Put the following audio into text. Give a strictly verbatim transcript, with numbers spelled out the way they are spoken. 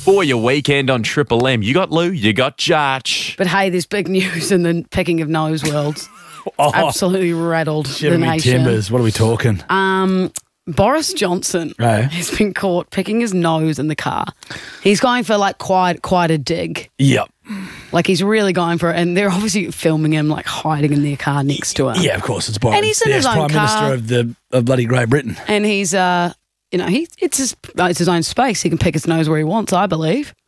For your weekend on Triple M, you got Lou, you got Jarch. But hey, there's big news in the picking of nose world. Oh, Absolutely rattled the Jimmy nation. Timbers. What are we talking? Um, Boris Johnson Right. has been caught picking his nose in the car. He's going for like quite quite a dig. Yep. Like he's really going for it, and they're obviously filming him like hiding in their car next to him. Yeah, of course, it's Boris. And he's in the his own Prime car. Minister of the of bloody Great Britain. And he's uh, you know, he it's his it's his own space. He can pick his nose where he wants, I believe.